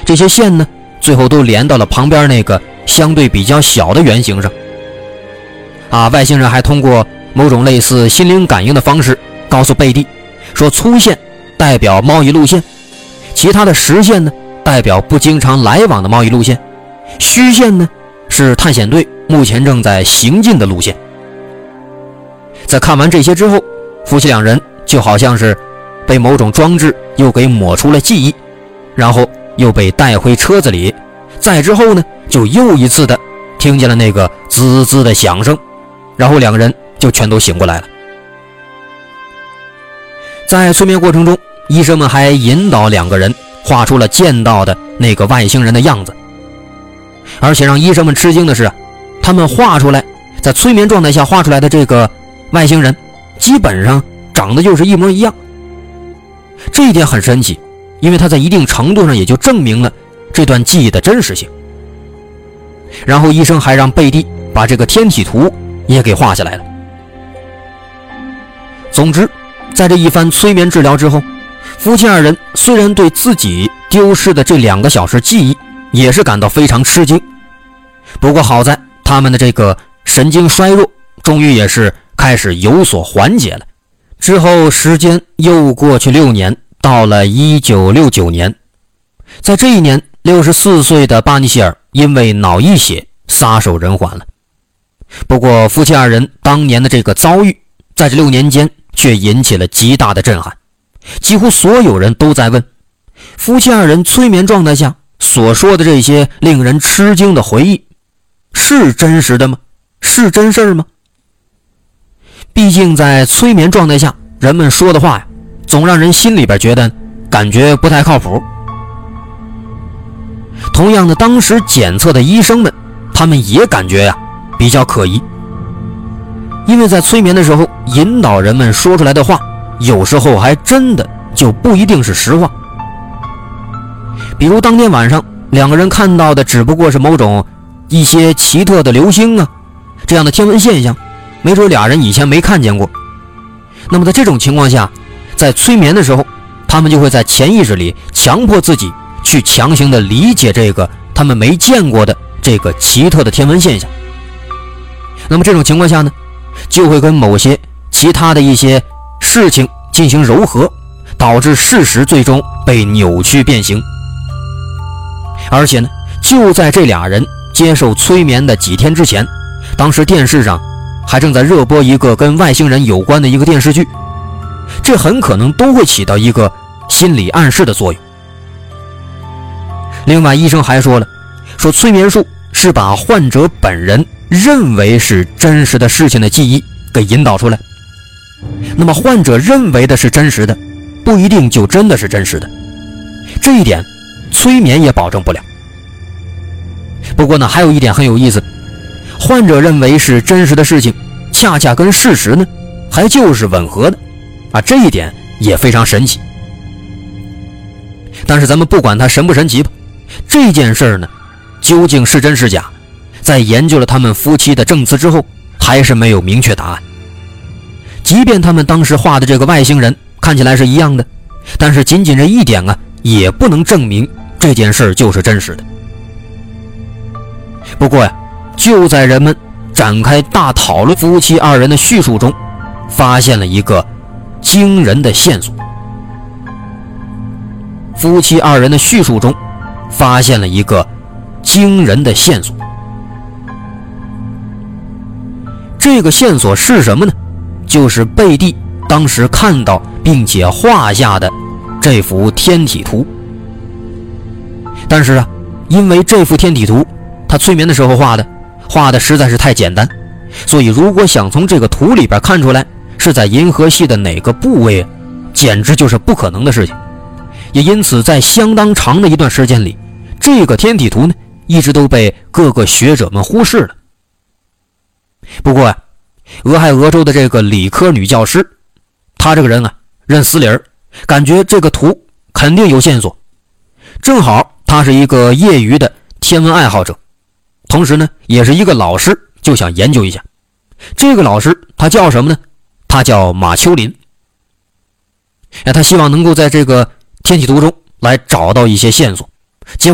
这些线呢，最后都连到了旁边那个相对比较小的圆形上。外星人还通过某种类似心灵感应的方式告诉贝蒂，说粗线代表贸易路线，其他的实线呢代表不经常来往的贸易路线，虚线呢是探险队目前正在行进的路线。在看完这些之后，夫妻两人就好像是被某种装置又给抹除了记忆，然后又被带回车子里，再之后呢就又一次的听见了那个滋滋的响声，然后两个人就全都醒过来了。在催眠过程中，医生们还引导两个人画出了见到的那个外星人的样子，而且让医生们吃惊的是，他们画出来在催眠状态下画出来的这个外星人基本上长得就是一模一样。这一点很神奇，因为它在一定程度上也就证明了这段记忆的真实性。然后医生还让贝蒂把这个天体图也给画下来了。总之，在这一番催眠治疗之后，夫妻二人虽然对自己丢失的这2个小时记忆也是感到非常吃惊，不过好在他们的这个神经衰弱终于也是开始有所缓解了。之后时间又过去6年，到了1969年，在这一年64岁的巴尼希尔因为脑溢血撒手人寰了。不过夫妻二人当年的这个遭遇在这6年间却引起了极大的震撼，几乎所有人都在问，夫妻二人催眠状态下所说的这些令人吃惊的回忆是真实的吗？是真事吗？毕竟在催眠状态下人们说的话呀，总让人心里边觉得感觉不太靠谱。同样的，当时检测的医生们他们也感觉比较可疑，因为在催眠的时候引导人们说出来的话有时候还真的就不一定是实话。比如当天晚上两个人看到的只不过是某种一些奇特的流星这样的天文现象，没准俩人以前没看见过。那么在这种情况下，在催眠的时候他们就会在潜意识里强迫自己去强行的理解这个他们没见过的这个奇特的天文现象。那么这种情况下呢，就会跟某些其他的一些事情进行糅合，导致事实最终被扭曲变形。而且呢，就在这俩人接受催眠的几天之前，当时电视上还正在热播一个跟外星人有关的一个电视剧，这很可能都会起到一个心理暗示的作用。另外医生还说了，说催眠术是把患者本人认为是真实的事情的记忆给引导出来，那么患者认为的是真实的，不一定就真的是真实的，这一点催眠也保证不了。不过呢，还有一点很有意思，患者认为是真实的事情恰恰跟事实呢还就是吻合的这一点也非常神奇。但是咱们不管它神不神奇吧，这件事呢究竟是真是假，在研究了他们夫妻的证词之后还是没有明确答案。即便他们当时画的这个外星人看起来是一样的，但是仅仅这一点也不能证明这件事就是真实的。不过就在人们展开大讨论夫妻二人的叙述中，发现了一个惊人的线索。夫妻二人的叙述中发现了一个惊人的线索。这个线索是什么呢？就是贝蒂当时看到并且画下的这幅天体图。但是因为这幅天体图他催眠的时候画的实在是太简单，所以如果想从这个图里边看出来是在银河系的哪个部位简直就是不可能的事情。也因此在相当长的一段时间里，这个天体图呢一直都被各个学者们忽视了。不过俄亥俄州的这个理科女教师，她这个人认死理儿，感觉这个图肯定有线索。正好她是一个业余的天文爱好者，同时呢也是一个老师，就想研究一下。这个老师他叫什么呢？他叫马丘林。他希望能够在这个天体图中来找到一些线索。